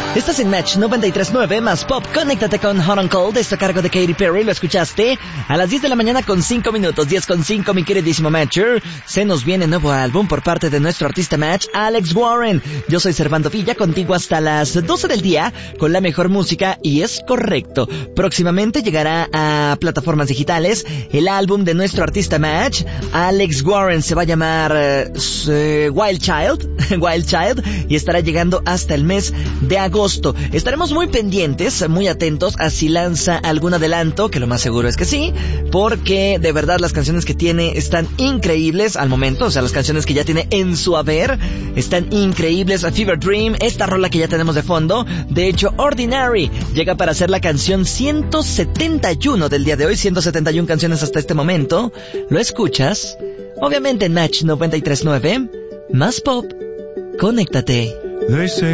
Estás en Match 93.9 más Pop. Conéctate con Hot and Cold. Esto a cargo de Katy Perry. Lo escuchaste a las 10 de la mañana con 5 minutos. 10:05, mi queridísimo Matcher. Se nos viene nuevo álbum por parte de nuestro artista Match, Alex Warren. Yo soy Servando Villa, contigo hasta las 12 del día con la mejor música. Y es correcto, próximamente llegará a plataformas digitales el álbum de nuestro artista Match, Alex Warren. Se va a llamar Wild Child y estará llegando hasta el mes de agosto. Estaremos muy pendientes, muy atentos a si lanza algún adelanto, que lo más seguro es que sí, porque de verdad las canciones que tiene están increíbles al momento. O sea, las canciones que ya tiene en su haber están increíbles. A Fever Dream, esta rola que ya tenemos de fondo, de hecho Ordinary, llega para ser la canción 171 del día de hoy. 171 canciones hasta este momento. ¿Lo escuchas? Obviamente en Match 93.9 más Pop. Conéctate.